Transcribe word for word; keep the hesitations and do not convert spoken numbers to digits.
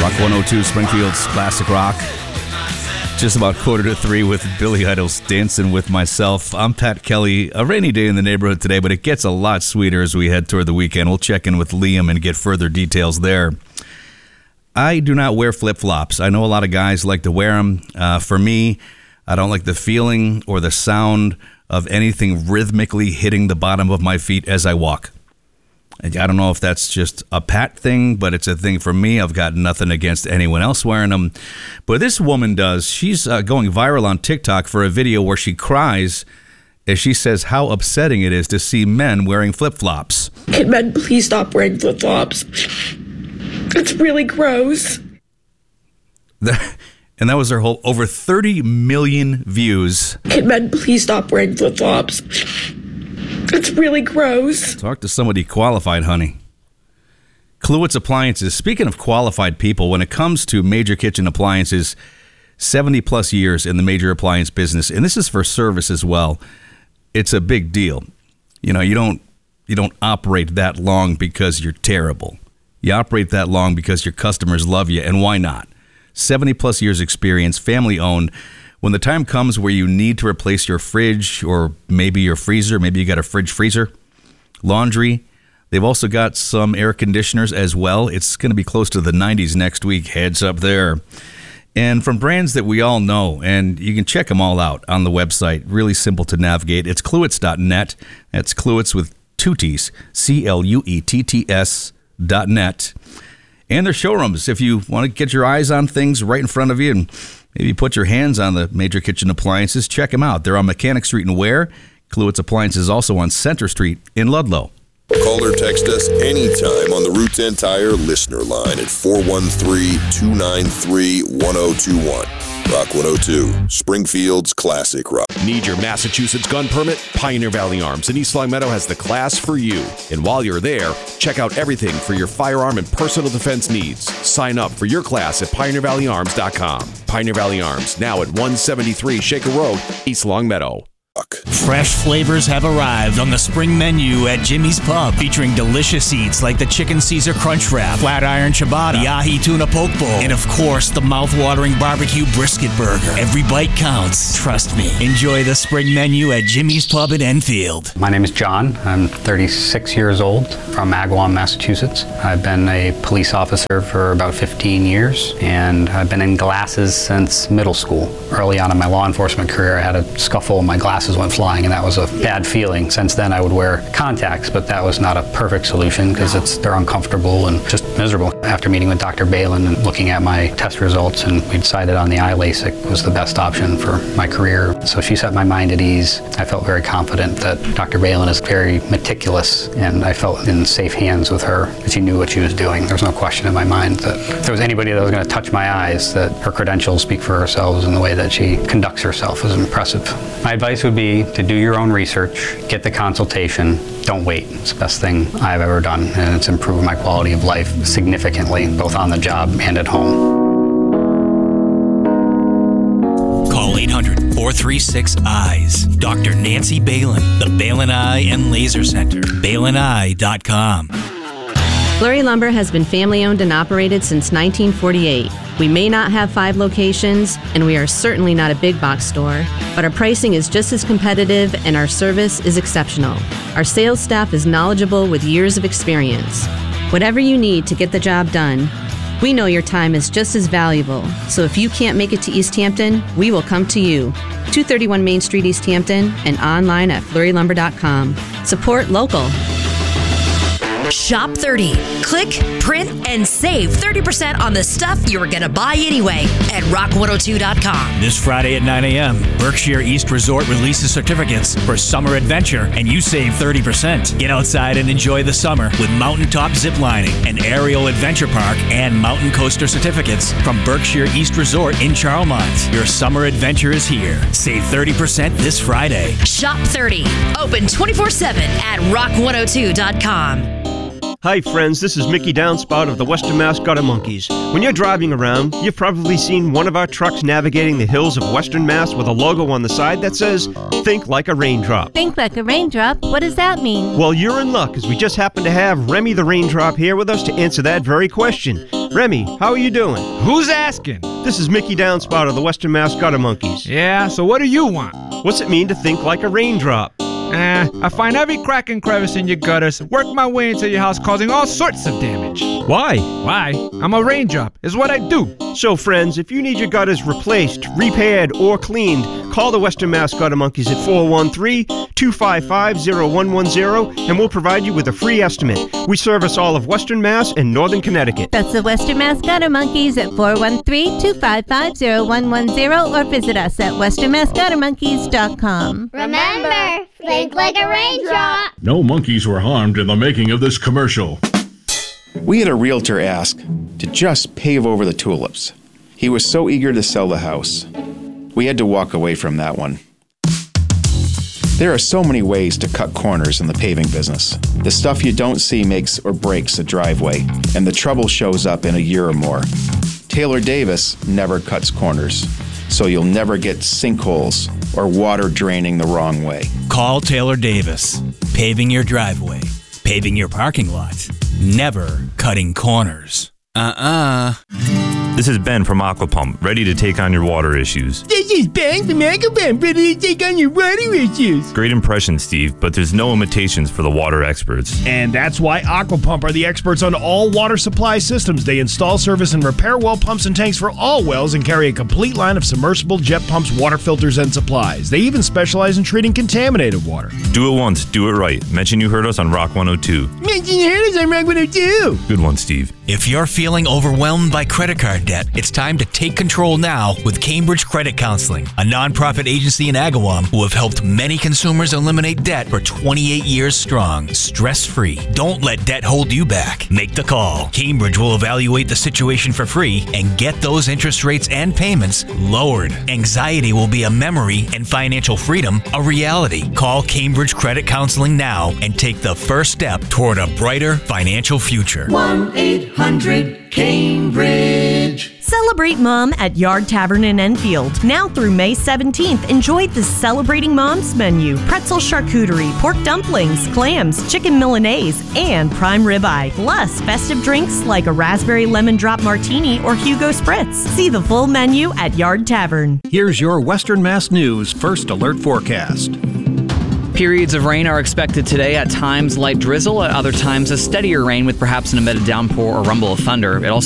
Rock one oh two, Springfield's Classic Rock. Just about quarter to three with Billy Idol's Dancing With Myself. I'm Pat Kelly. A rainy day in the neighborhood today, but it gets a lot sweeter as we head toward the weekend. We'll check in with Liam and get further details there. I do not wear flip-flops. I know a lot of guys like to wear them. Uh, for me, I don't like the feeling or the sound of anything rhythmically hitting the bottom of my feet as I walk. I don't know if that's just a Pat thing, but it's a thing for me. I've got nothing against anyone else wearing them. But this woman does. She's uh, going viral on TikTok for a video where she cries as she says how upsetting it is to see men wearing flip-flops. Can men please stop wearing flip-flops? It's really gross. And that was her whole over thirty million views. Can men please stop wearing flip-flops? It's really gross. Talk to somebody qualified, honey. Kluwitz Appliances. Speaking of qualified people, when it comes to major kitchen appliances, seventy plus years in the major appliance business, and this is for service as well, it's a big deal. You know, you don't you don't operate that long because you're terrible. You operate that long because your customers love you, and why not? seventy plus years experience, family owned. When the time comes where you need to replace your fridge or maybe your freezer, maybe you got a fridge freezer, laundry, they've also got some air conditioners as well. It's going to be close to the nineties next week. Heads up there. And from brands that we all know, and you can check them all out on the website. Really simple to navigate. It's Kluwitz dot net. That's Kluwitz with two T's, C L U E T T S dot net. And their showrooms. If you want to get your eyes on things right in front of you and maybe put your hands on the major kitchen appliances, check them out. They're on Mechanic Street in Ware. Kluwitz Appliances also on Center Street in Ludlow. Call or text us anytime on the Route ten Tire listener line at four one three, two nine three, one oh two one. Rock one oh two, Springfield's Classic Rock. Need your Massachusetts gun permit? Pioneer Valley Arms in East Longmeadow has the class for you. And while you're there, check out everything for your firearm and personal defense needs. Sign up for your class at pioneer valley arms dot com. Pioneer Valley Arms, now at one seventy-three Shaker Road, East Longmeadow. Fresh flavors have arrived on the spring menu at Jimmy's Pub, featuring delicious eats like the Chicken Caesar Crunch Wrap, Flat Iron Ciabatta, the Ahi Tuna Poke Bowl, and of course, the mouth-watering barbecue brisket burger. Every bite counts. Trust me. Enjoy the spring menu at Jimmy's Pub in Enfield. My name is John. I'm thirty-six years old, from Agawam, Massachusetts. I've been a police officer for about fifteen years, and I've been in glasses since middle school. Early on in my law enforcement career, I had a scuffle and my glasses went flying, and that was a bad feeling. Since then, I would wear contacts, but that was not a perfect solution because it's they're uncomfortable and just miserable. After meeting with Doctor Balin and looking at my test results, and we decided on the eye LASIK was the best option for my career. So she set my mind at ease. I felt very confident that Doctor Balin is very meticulous, and I felt in safe hands with her, that she knew what she was doing. There's no question in my mind that if there was anybody that was going to touch my eyes, that her credentials speak for herself, and the way that she conducts herself is impressive. My advice would be to do your own research, get the consultation, don't wait. It's the best thing I've ever done, and it's improved my quality of life significantly, both on the job and at home. Call eight hundred, four three six, E Y E S. Doctor Nancy Balin, the Balin Eye and Laser Center, balin eye dot com. Flurry Lumber has been family-owned and operated since nineteen forty-eight. We may not have five locations, and we are certainly not a big box store, but our pricing is just as competitive and our service is exceptional. Our sales staff is knowledgeable with years of experience. Whatever you need to get the job done, we know your time is just as valuable, so if you can't make it to East Hampton, we will come to you. two thirty-one Main Street, East Hampton, and online at flurry lumber dot com. Support local. Shop thirty. Click, print, and save thirty percent on the stuff you were going to buy anyway at rock one oh two dot com. This Friday at nine a.m., Berkshire East Resort releases certificates for summer adventure, and you save thirty percent. Get outside and enjoy the summer with mountaintop zip lining, an aerial adventure park, and mountain coaster certificates from Berkshire East Resort in Charlemont. Your summer adventure is here. Save thirty percent this Friday. Shop thirty. Open twenty-four seven at rock one oh two dot com. Hi friends, this is Mickey Downspout of the Western Mass Gutter Monkeys. When you're driving around, you've probably seen one of our trucks navigating the hills of Western Mass with a logo on the side that says, "Think like a raindrop." Think like a raindrop? What does that mean? Well, you're in luck, as we just happen to have Remy the Raindrop here with us to answer that very question. Remy, how are you doing? Who's asking? This is Mickey Downspout of the Western Mass Gutter Monkeys. Yeah, so what do you want? What's it mean to think like a raindrop? Eh, I find every crack and crevice in your gutters, work my way into your house, causing all sorts of damage. Why? Why? I'm a raindrop, is what I do. So, friends, if you need your gutters replaced, repaired, or cleaned, call the Western Mass Gutter Monkeys at four one three, two five five, zero one one zero, and we'll provide you with a free estimate. We service all of Western Mass and Northern Connecticut. That's the Western Mass Gutter Monkeys at four one three, two five five, zero one one zero or visit us at western mass gutter monkeys dot com. Remember, think like a raindrop. No monkeys were harmed in the making of this commercial. We had a realtor ask to just pave over the tulips. He was so eager to sell the house. We had to walk away from that one. There are so many ways to cut corners in the paving business. The stuff you don't see makes or breaks a driveway, and the trouble shows up in a year or more. Taylor Davis never cuts corners, so you'll never get sinkholes or water draining the wrong way. Call Taylor Davis. Paving your driveway. Paving your parking lot. Never cutting corners. Uh-uh. This is Ben from Aquapump, ready to take on your water issues. This is Ben from Aquapump, ready to take on your water issues. Great impression, Steve, but there's no imitations for the water experts. And that's why Aquapump are the experts on all water supply systems. They install, service, and repair well pumps and tanks for all wells and carry a complete line of submersible jet pumps, water filters, and supplies. They even specialize in treating contaminated water. Do it once, do it right. Mention you heard us on Rock one oh two. Mention you heard us on Rock one oh two. Good one, Steve. If you're feeling overwhelmed by credit card debt, it's time to take control now with Cambridge Credit Counseling, a nonprofit agency in Agawam who have helped many consumers eliminate debt for twenty-eight years strong, stress-free. Don't let debt hold you back. Make the call. Cambridge will evaluate the situation for free and get those interest rates and payments lowered. Anxiety will be a memory and financial freedom a reality. Call Cambridge Credit Counseling now and take the first step toward a brighter financial future. one eight hundred Cambridge. Celebrate Mom at Yard Tavern in Enfield. Now through May seventeenth, enjoy the Celebrating Moms menu. Pretzel charcuterie, pork dumplings, clams, chicken Milanese, and prime ribeye. Plus, festive drinks like a raspberry lemon drop martini or Hugo Spritz. See the full menu at Yard Tavern. Here's your Western Mass News First Alert Forecast. Periods of rain are expected today, at times light drizzle, at other times a steadier rain with perhaps an emitted downpour or rumble of thunder. It also